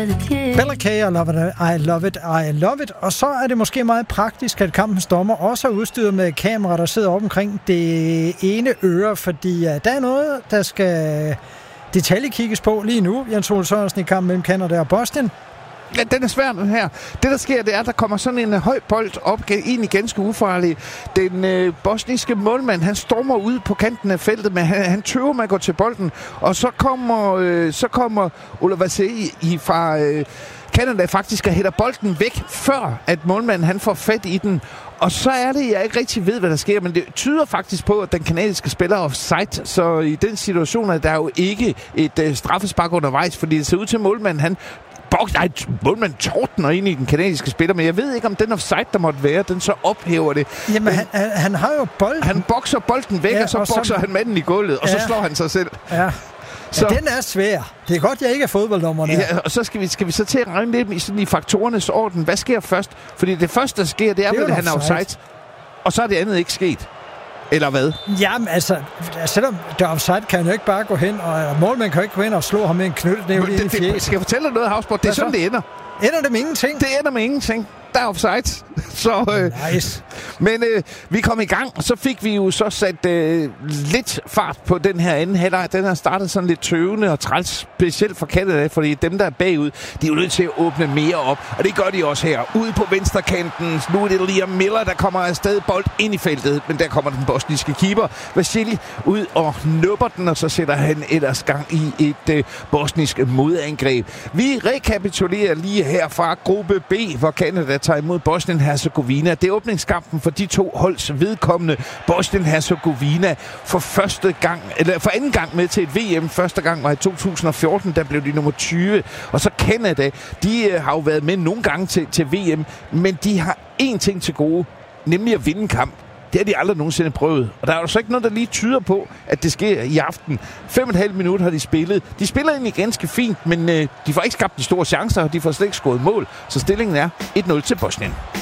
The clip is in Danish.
Bella K, I love it. Og så er det måske meget praktisk, at kampens dommer også er udstyret med kamera, der sidder op omkring det ene øre, fordi der er noget, der skal detaljekigges på lige nu. Jens Ole Sørensen i kampen mellem Canada og Bosnien. Ja, den er svær, den her. Det, der sker, det er, at der kommer sådan en høj bold op, egentlig ganske ufarlig. Den bosniske målmand, han stormer ud på kanten af feltet, men han tøver med at gå til bolden. Og så kommer Ola Vasei fra Canada faktisk og hætter bolden væk, før at målmanden han får fat i den. Og så er det, jeg ikke rigtig ved, hvad der sker, men det tyder faktisk på, at den kanadiske spiller er offside. Så i den situation er der jo ikke et straffespark undervejs, fordi det ser ud til målmanden, målmanden tordner ind i den kanadiske spiller, men jeg ved ikke, om den offside, der måtte være, den så ophæver det. Jamen, han har jo bolden. Han bokser bolden væk, ja, og så bokser han manden i gulvet, og så slår han sig selv. Ja. Så. Ja, den er svær. Det er godt, jeg ikke er fodbolddommerne. Ja, og så skal vi så til at regne lidt i faktorernes orden. Hvad sker først? Fordi det første, der sker, det er vel, at han er offside. Og så er det andet ikke sket. Eller hvad? Jamen, altså, selvom der er offside, kan han jo ikke bare gå hen, og målmanden kan ikke gå hen og slå ham med en knytnæve i fjeset. Skal jeg fortælle dig noget, Havsborg? Det er sådan, det ender. Ender det med ingenting? Det ender med ingenting. Der er offside. Så, nice. Men vi kom i gang, og så fik vi jo så sat lidt fart på den her anden halvleg. Den har startet sådan lidt tøvende og træls, specielt for Canada, fordi dem, der er bagud, de er jo nødt til at åbne mere op. Og det gør de også her. Ude på venstrekanten, nu er det Liam Miller, der kommer afsted bold ind i feltet. Men der kommer den bosniske keeper, Vasili, ud og nupper den, og så sætter han ellers gang i et bosnisk modangreb. Vi rekapitulerer lige her fra gruppe B, hvor Canada tager imod Bosnien-Herzegovina. Det er åbningskampen for de to holds vedkommende. Bosnien-Herzegovina for anden gang med til et VM. Første gang var i 2014, der blev de nummer 20. Og så Canada, de har jo været med nogle gange til VM, men de har én ting til gode, nemlig at vinde kamp. Det har de aldrig nogensinde prøvet. Og der er jo så ikke noget, der lige tyder på, at det sker i aften. 5,5 minutter har de spillet. De spiller egentlig ganske fint, men de får ikke skabt de store chancer, og de får slet ikke scoret mål. Så stillingen er 1-0 til Bosnien.